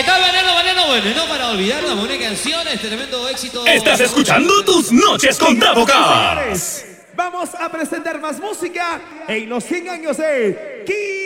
tal, Veneno? Veneno para olvidar la buena canción, este tremendo éxito. Estás escuchando Tus Noches con Bravo Cars. Vamos a presentar más música en los 100 años de Kiss.